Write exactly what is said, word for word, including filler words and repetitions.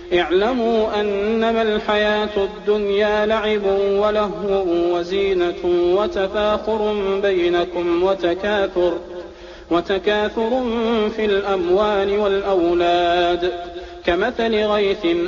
اعلموا أنما الحياة الدنيا لعب ولهو وزينة وتفاخر بينكم وتكاثر, وتكاثر في الأموال والأولاد كمثل غيث